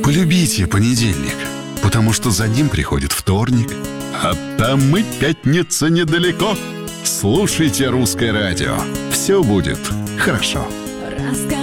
Полюбите понедельник, потому что за ним приходит вторник, а там и пятница недалеко. Слушайте «Русское радио». Все будет хорошо.